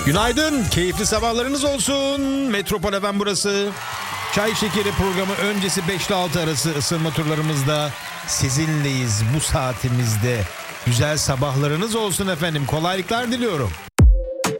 Günaydın, keyifli sabahlarınız olsun. Metropol FM burası. Çay Şekeri programı öncesi 5 ile 6 arası ısınma turlarımızda sizinleyiz bu saatimizde. Güzel sabahlarınız olsun efendim. Kolaylıklar diliyorum.